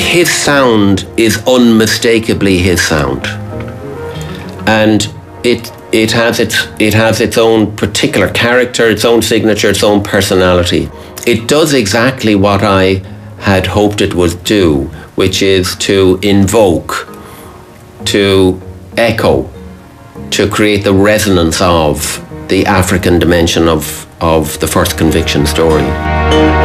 his sound is unmistakably his sound, and it has its own particular character, its own signature, its own personality. It does exactly what I had hoped it would do, which is to invoke, to echo, to create the resonance of the African dimension of the First Conviction story.